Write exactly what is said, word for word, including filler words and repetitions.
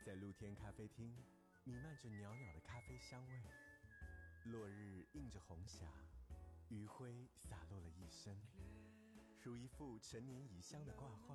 在露天咖啡厅，弥漫着袅袅的咖啡香味。落日映着红霞，余晖洒落了一身，如一幅陈年遗香的挂画。